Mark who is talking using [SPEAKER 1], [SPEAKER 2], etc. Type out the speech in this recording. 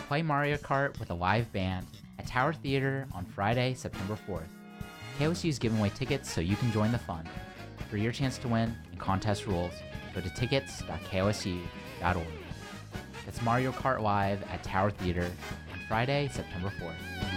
[SPEAKER 1] Play Mario Kart with a live band at Tower Theater on Friday, September 4th. KOSU is giving away tickets so you can join the fun. For your chance to win and contest rules, go to tickets.kosu.org. That's Mario Kart Live at Tower Theater on Friday, September 4th.